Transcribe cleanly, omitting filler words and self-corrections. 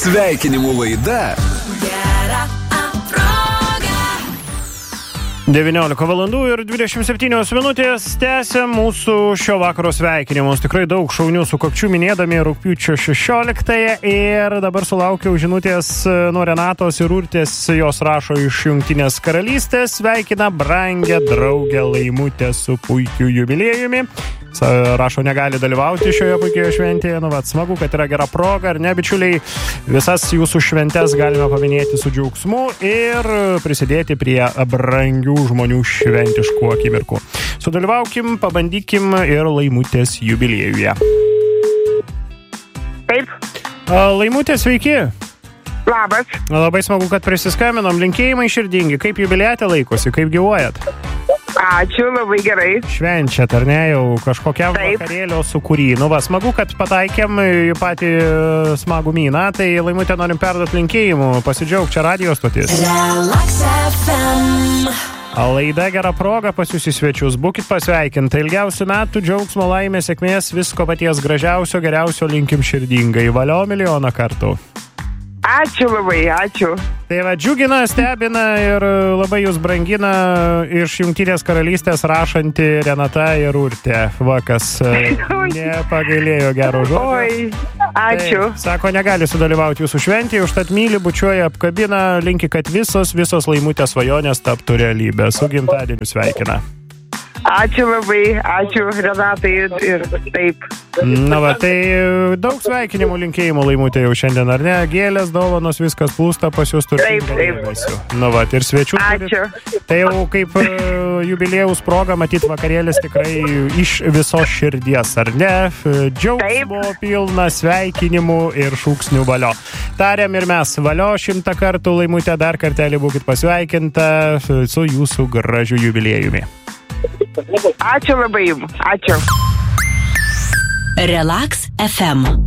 Sveikinimų laida. 19 valandų ir 27 minutės tęsia mūsų šio vakaro sveikinimus. Tikrai daug šaunių sukakčių minėdami rugpjūčio 16 ir dabar sulaukiau žinutės nuo Renatos ir Urtės. Jos rašo iš Jungtinės karalystės. Sveikina brangę draugę Laimutę su puikiu jubiliejumi. Rašo, negali dalyvauti šioje puikioje šventėje. Smagu, kad yra gera proga, ar ne, bičiuliai? Visas jūsų šventes galime paminėti su džiaugsmu ir prisidėti prie brangių žmonių šventiškų akimirkų. Sudalyvaukim, pabandykim ir Laimutės jubiliejuje. Taip. Laimutė, sveiki. Labas. Labai smagu, kad prisiskambinom. Linkėjimai širdingi. Kaip jubiliatė laikosi? Kaip gyvuojat? Ačiū, labai gerai. Švenčiat, ar ne, jau kažkokiam vakarėlio sukūry. Smagu, kad pataikėm į patį smagų myną. Tai Laimutė norim perduoti linkėjimų. Pasidžiaug, čia radio stotis. Relax FM. Laida gera proga pas jūs į svečius. Būkit pasveikinta. Ilgiausių metų, džiaugsmo, laimės, sėkmės, visko paties gražiausio, geriausio linkim širdingai. Valio milijoną kartų. Ačiū labai, ačiū. Tai va, džiugina, stebina ir labai jūs brangina iš Jungtinės karalystės rašanti Renata ir Urtė. Vakas nepagailėjo gero žodžio. Oi, ačiū. Tai, sako, negali sudalyvauti jūsų šventėje, užtat myli, bučiuoja, apkabina, linki, kad visos Laimutės svajonės taptų realybę. Su gimtadieniu sveikina. Ačiū labai, ačiū Renatai ir taip. Tai daug sveikinimų, linkėjimų Laimutė jau šiandien, ar ne? Gėlės, dovanos, viskas plūsta pas jūs turtingą dėmesio. Ir svečių ačiū. Tai jau kaip jubiliejaus proga, matyt, vakarėlis tikrai iš visos širdies, ar ne? Džiaugsmo pilna, sveikinimų ir šūksnių valio. Tariam ir mes valio 100 kartų, Laimutė, dar kartelį būkit pasveikinta su jūsų gražiu jubiliejumi. Ačiū labai jums, ačiū. Relax FM.